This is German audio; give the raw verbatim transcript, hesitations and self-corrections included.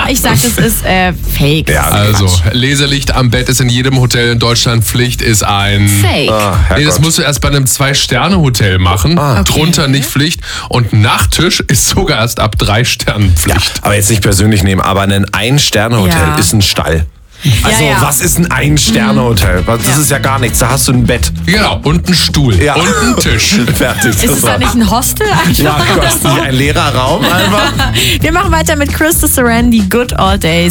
ich sag, das ist äh, Fake. Ja, Also, Quatsch. Laserlicht am Bett ist in jedem Hotel in Deutschland Pflicht, ist ein... Fake. Ah, Nee, das Herrgott. musst du erst bei einem Zwei-Sterne-Hotel machen. Ah. Drunter nicht Pflicht. Und Nachttisch ist sogar erst ab drei Sternen Ja, Pflicht. aber jetzt nicht persönlich nehmen, aber ein Ein-Sterne-Hotel Ja. ist ein Stall. Also, ja. was ist ein Ein-Sterne-Hotel? Das Ja. ist ja gar nichts. Da hast du ein Bett. Genau, und ein Stuhl. Ja. Und ein Tisch. Fertig. Ist es da nicht ein Hostel einfach? Ja, kostet nicht ein leerer Raum einfach. Wir machen weiter mit Krista Saran, die Good Old Days.